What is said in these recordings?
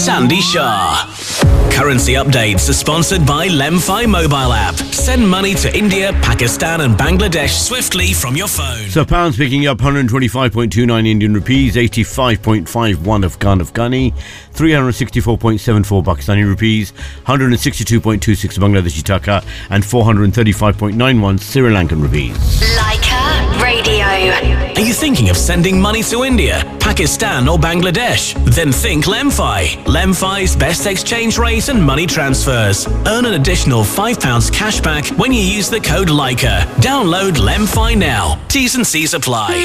Sandy Shah. Currency updates are sponsored by Lemfi mobile app. Send money to India, Pakistan and Bangladesh swiftly from your phone. So pounds picking up 125.29 Indian rupees, 85.51 Afghani, 364.74 Pakistani rupees, 162.26 Bangladeshi taka and 435.91 Sri Lankan rupees. Leica Radio. Are you thinking of sending money to India, Pakistan or Bangladesh? Then think Lemfi. Lemfi's best exchange rate and money transfers. Earn an additional £5 cash back when you use the code Leica. Download Lemfi now. T's and C's apply.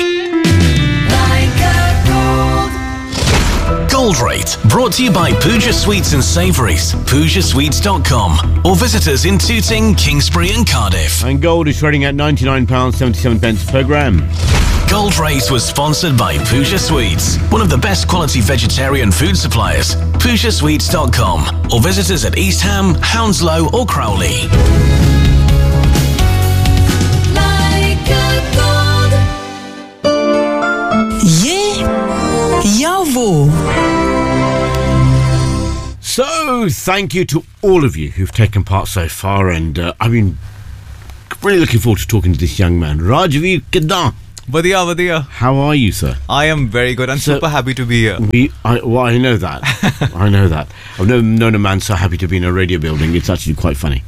Gold Rate, brought to you by Pooja Sweets and Savouries, PoojaSweets.com, or visit us in Tooting, Kingsbury and Cardiff. And gold is trading at £99.77 per gram. Gold Rate was sponsored by Pooja Sweets, one of the best quality vegetarian food suppliers. PoojaSweets.com, or visit us at East Ham, Hounslow or Crowley. So, thank you to all of you who've taken part so far, and I've been really looking forward to talking to this young man. Rajveer Kidan. Vadhiya. How are you, sir? I am very good. I'm super happy to be here. I know that. I know that. I've never known a man so happy to be in a radio building. It's actually quite funny.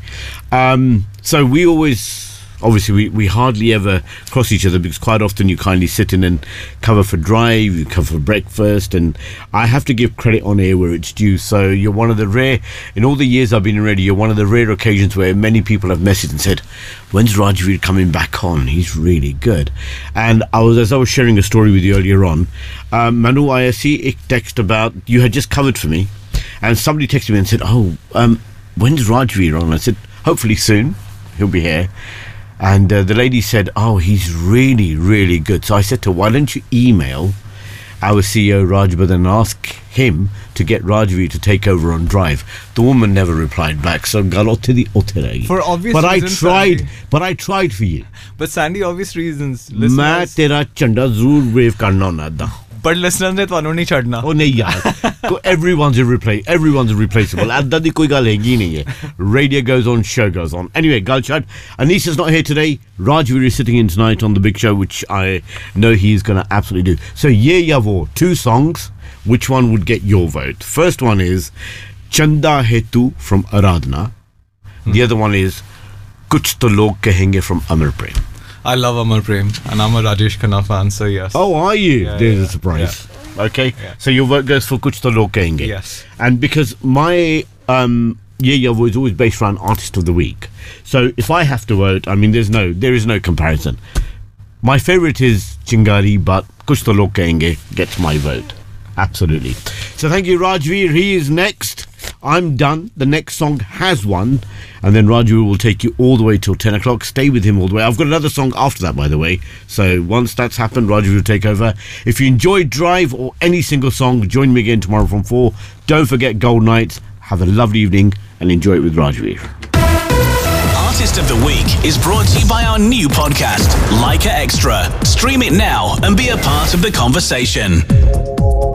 So we always... Obviously, we hardly ever cross each other because quite often you kindly sit in and cover for drive, you cover for breakfast, and I have to give credit on air where it's due. So you're one of the rare, in all the years I've been in radio, you're one of the rare occasions where many people have messaged and said, when's Rajveer coming back on? He's really good. And as I was sharing a story with you earlier on, Manu, I see a text about, you had just covered for me, and somebody texted me and said, when's Rajveer on? I said, hopefully soon, he'll be here. And the lady said, he's really, really good. So I said to her, why don't you email our CEO, Rajbad, and ask him to get Rajveer to take over on Drive. The woman never replied back. So for obvious but reasons, I tried for you. But Sandy, obvious reasons. मैं तेरा चंडा जरूर wave करना होना. But listeners ने ਤੁਹਾਨੂੰ नहीं छड़ना. Oh नहीं यार. Everyone's irreplaceable. Adda di koi gal hegi nahi hai. Radio goes on, show goes on. Anyway, Galchad, Anisha's not here today. Rajveer is sitting in tonight on the big show, which I know he's going to absolutely do. So Ye Ya Wo, 2 songs. Which one would get your vote? First one is Chanda Hai Tu from Aradhana. The other one is Kuch To Log Kahenge from Amar Prem. I love Amar Prem and I'm a Rajesh Khanna fan, so yes. Oh, are you? There's a surprise. Yeah. Okay, so your vote goes for Kuch To Log Kahenge. Yes. And because my Ye Ya Wo is always based around Artist of the Week. So if I have to vote, I mean, there is no comparison. My favourite is Chingari, but Kuch To Log Kahenge gets my vote. Absolutely. So thank you, Rajveer. He is next. I'm done. The next song has won. And then Rajveer will take you all the way till 10 o'clock. Stay with him all the way. I've got another song after that, by the way. So once that's happened, Rajveer will take over. If you enjoyed Drive or any single song, join me again tomorrow from 4. Don't forget Gold Nights. Have a lovely evening and enjoy it with Rajveer. Artist of the Week is brought to you by our new podcast, Leica Extra. Stream it now and be a part of the conversation.